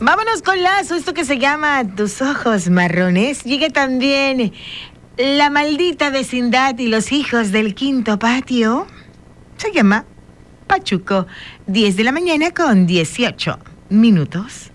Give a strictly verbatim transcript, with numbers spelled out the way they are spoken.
Vámonos con Lazo, esto que se llama Tus ojos marrones. Llega también La maldita vecindad y los hijos del quinto patio. Se llama Pachuco. diez de la mañana con dieciocho minutos.